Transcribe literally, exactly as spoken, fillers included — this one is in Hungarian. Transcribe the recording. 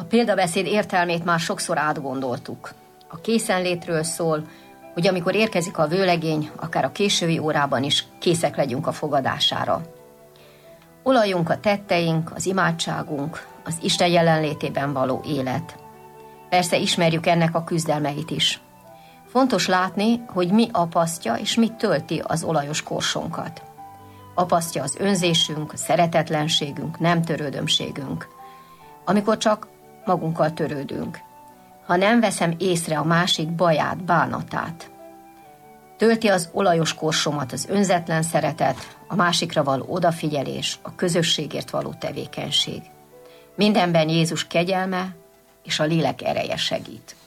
példabeszéd értelmét már sokszor átgondoltuk. A készenlétről szól, hogy amikor érkezik a vőlegény, akár a késői órában is készek legyünk a fogadására. Olajunk a tetteink, az imádságunk, az Isten jelenlétében való élet. Persze ismerjük ennek a küzdelmeit is. Fontos látni, hogy mi apasztja és mi tölti az olajos korsónkat. Apasztja az önzésünk, a szeretetlenségünk, nem törődömségünk. Amikor csak magunkkal törődünk. Ha nem veszem észre a másik baját, bánatát. Tölti az olajos korsomat az önzetlen szeretet, a másikra való odafigyelés, a közösségért való tevékenység. Mindenben Jézus kegyelme és a lélek ereje segít.